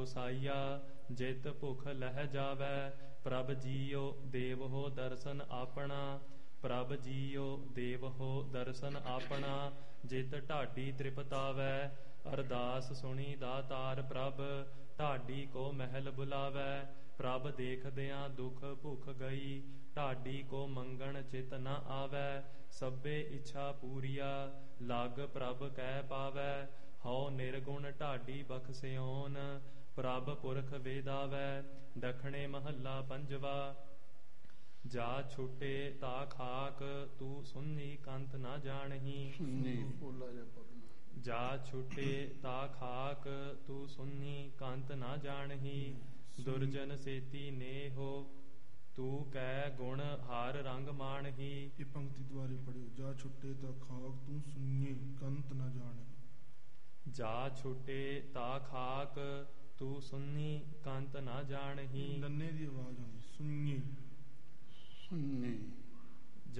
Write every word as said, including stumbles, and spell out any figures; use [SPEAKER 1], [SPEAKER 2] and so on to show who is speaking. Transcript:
[SPEAKER 1] ਗੁਸਾਈਆ ਜਿਤ ਭੁਖ ਲਹਿ ਜਾਵੈ। ਪ੍ਰਭ ਜੀਉ ਦੇਵਹੋ ਦਰਸ਼ਨ ਆਪਣਾ, ਪ੍ਰਭ ਜੀਉ ਦੇਵਹੋ ਦਰਸ਼ਨ ਆਪਣਾ। ਜਿਤ ਢਾਡੀ ਤ੍ਰਿਪਤਾਵੈ, ਅਰਦਾਸ ਸੁਣੀ ਦਾਤਾਰ ਪ੍ਰਭ। ਢਾਡੀ ਕੋ ਮਹਿਲ ਬੁਲਾਵੈ, ਪ੍ਰਭ ਦੇਖਦਿਆਂ ਦੁਖ ਭੁਖ ਗਈ। ਢਾਡੀ ਕੋ ਮੰਗਣ ਚਿਤ ਨ ਆਵੈ, ਸਭੇ ਇੱਛਾ ਪੂਰੀਆ। ਲਗ ਪ੍ਰਭ ਕਹਿ ਪਾਵੈ, ਹਉ ਨਿਰਗੁਣ ਢਾਡੀ ਬਖਸਿਓਨ। ਪ੍ਰਭ ਪੁਰਖ ਵੇਦਾਵੈ, ਦਖਣੇ ਮਹੱਲਾ ਪੰਜਵਾ। ਜਾ ਛੁਟੇ ਤਾ ਖਾਕ, ਤੂੰ ਸੁੰਨੀ ਕੰਤ ਨਾ ਜਾਣਹੀ। ਜਾ ਛੁਟੇ ਤਾ ਖਾਕ, ਤੂੰ ਸੁੰਨੀ ਕੰਤ ਨਾ ਜਾਣਹੀ। ਦੁਰਜਨ ਸੇਤੀ ਨੇਹੋ, ਤੂੰ ਕੈ ਗੁਣ ਹਰ ਰੰਗ ਮਾਣਹੀ।
[SPEAKER 2] ਇਹ ਪੰਕਤੀ ਦੁਆਰੇ ਪੜਿਓ। ਜਾ ਛੁੱਟੇ ਤਾ ਖਾਕ, ਤੂੰ ਸੁਣੀਏ ਕੰਤ ਨਾ ਜਾਣਹੀ।
[SPEAKER 1] ਜਾ ਛੁਟੇ ਤਾ ਖਾਕ, ਤੂੰ ਸੁੰਨੀ ਕੰਤ ਨਾ ਜਾਣਹੀ।
[SPEAKER 2] ਨੰਨੇ ਦੀ